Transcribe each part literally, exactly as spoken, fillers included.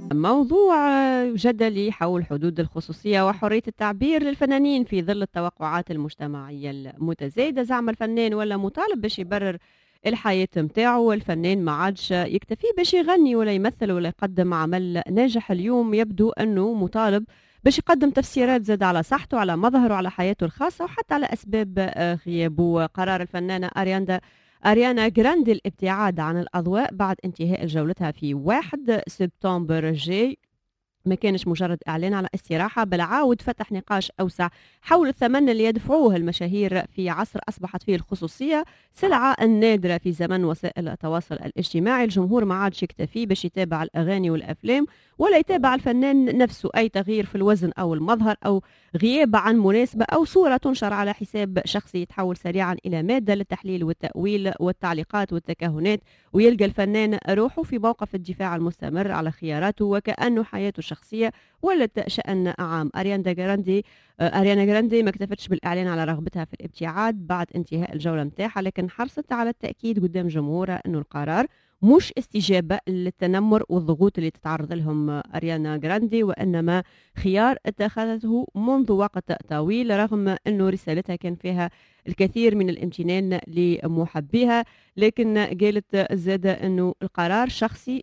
موضوع جدلي حول حدود الخصوصية وحرية التعبير للفنانين في ظل التوقعات المجتمعية المتزايدة. زعم الفنان ولا مطالب باش يبرر الحياة متاعه، والفنان ما عادش يكتفي باش يغني ولا يمثل ولا يقدم عمل ناجح. اليوم يبدو أنه مطالب باش يقدم تفسيرات زاد على صحته، على مظهره، على حياته الخاصة، وحتى على أسباب آه، غيابه. قرار الفنانة أرياندا أريانا جراندي الابتعاد عن الأضواء بعد انتهاء جولتها في واحد سبتمبر الجاي ما كانش مجرد إعلان على استراحة، بل عاود فتح نقاش أوسع حول الثمن اللي يدفعوه المشاهير في عصر أصبحت فيه الخصوصية سلعة نادرة في زمن وسائل التواصل الاجتماعي. الجمهور ما عادش يكتفي باش يتابع الأغاني والأفلام ولا يتابع الفنان نفسه. أي تغيير في الوزن أو المظهر أو غياب عن مناسبة أو صورة تنشر على حساب شخصي يتحول سريعا إلى مادة للتحليل والتأويل والتعليقات والتكهنات، ويلقى الفنان روحه في موقف الدفاع المستمر على خياراته وكأنه حياته الشخصية ولت شأن عام. أريانا جراندي آه، أريانا جراندي ما اكتفتش بالإعلان على رغبتها في الابتعاد بعد انتهاء الجولة متاعها، لكن حرصت على التأكيد قدام جمهورها أنه القرار مش استجابة للتنمر والضغوط اللي تتعرض لهم أريانا جراندي، وإنما خيار اتخذته منذ وقت طويل، رغم أنه رسالتها كان فيها الكثير من الامتنان لمحبيها. لكن قالت زادة أنه القرار شخصي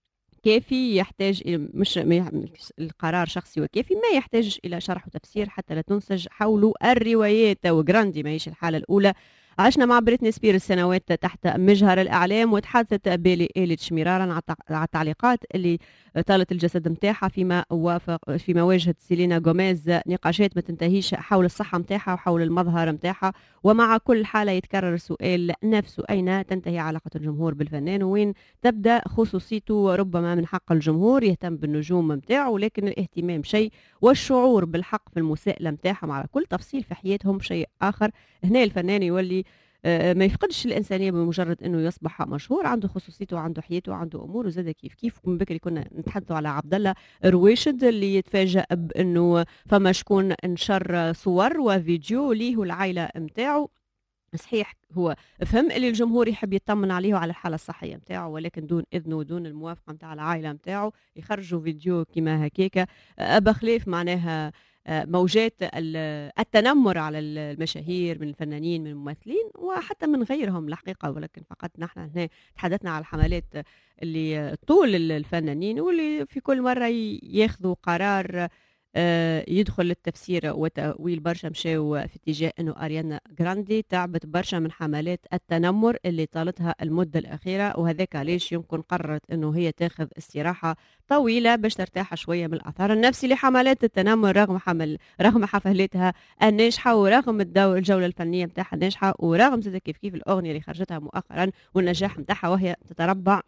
كافي، يحتاج إلى- مش ما يح- القرار شخصي وكافي، ما يحتاج إلى شرح وتفسير حتى لا تنسج حوله الروايات. وجراندي ما هيش الحالة الأولى. عشنا مع بريتني سبيرز سنوات تحت مجهر الإعلام، وتحدثت بيلي إيليتش مرارا على التع- على التعليقات اللي طالت الجسد متاعها فيما وافق فيما واجهت سيلينا جوميز نقاشات ما تنتهيش حول الصحة متاعها وحول المظهر متاعها. ومع كل حالة يتكرر السؤال نفسه: أين تنتهي علاقة الجمهور بالفنان، وين تبدأ خصوصيته؟ ربما من حق الجمهور يهتم بالنجوم متاعه، لكن الاهتمام شيء والشعور بالحق في المساءلة متاعهم على كل تفصيل في حياتهم شيء آخر. هنا الفنان يولي آه، ما يفقدش الإنسانية بمجرد أنه يصبح مشهور، عنده خصوصيته وعنده حياته وعنده أموره زاد. كيف كيف من بكري كنا نتحدثوا على عبد الله رويشد اللي يتفاجأ بأنه فما شكون نشر صور وفيديو ليه والعائلة متاعه. صحيح هو فهم اللي الجمهور يحب يطمن عليه وعلى الحالة الصحية متاعه، ولكن دون إذنه ودون الموافقة متاع العائلة متاعه يخرجوا فيديو كما هكاكا آه، بخلاف معناها آه، موجات ال- التنمر على المشاهير من الفنانين من الممثلين وحتى من غيرهم الحقيقة. ولكن فقط نحن هنا تحدثنا على الحملات اللي طول الفنانين واللي في كل مرة ي- ياخذوا قرار آه، يدخل للتفسير وتأويل. برشا مشاو في اتجاه انه اريانا جراندي تعبت برشا من حملات التنمر اللي طالتها المدة الأخيرة، وهذاك علاش يمكن قررت انه هي تاخذ استراحة طويلة باش ترتاح شوية من الأثر النفسي لحملات التنمر، رغم حمل رغم حفلاتها الناجحة ورغم الدو الجولة الفنية متاعها الناجحة ورغم زاد كيف كيف الأغنية اللي خرجتها مؤخرا والنجاح متاعها، وهي تتربع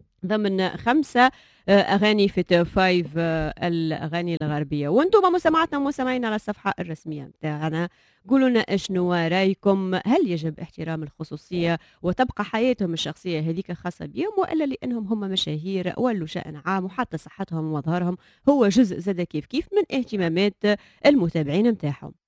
ضمن خمسة آه، أغاني في توب فايف آه، الأغاني الغربية. وانتم مستمعاتنا ومستمعينا على الصفحة الرسمية متاعنا قولوا لنا شنو رايكم، هل يجب احترام الخصوصية وتبقى حياتهم الشخصية هذيك خاصة بهم، وإلا لأنهم هم مشاهير ولوا شأن عام وحتى صحتهم ومظهرهم هو جزء زاد كيف كيف من اهتمامات المتابعين متاعهم.